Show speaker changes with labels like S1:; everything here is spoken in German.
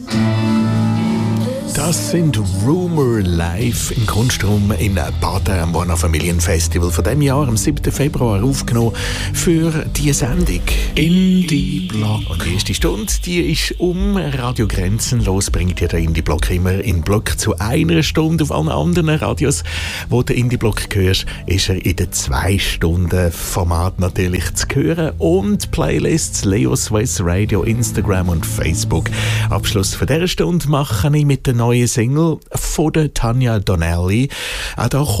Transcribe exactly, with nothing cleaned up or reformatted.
S1: Das sind Rumour live im Kunstraum in Baden am Bonner Familienfestival von diesem Jahr, am siebten Februar, aufgenommen für die Sendung Indie Block. Und die erste Stunde, die ist um Radio Grenzenlos, bringt ihr den Indie Block immer in Block zu einer Stunde. Auf allen anderen Radios, wo der Indie Block hörst, ist er in den zwei Stunden Format natürlich zu hören. Und Playlists, Leo Swiss Radio, Instagram und Facebook. Abschluss von dieser Stunde mache ich mit der neuen Single von der Tanya Donnelly. Auch da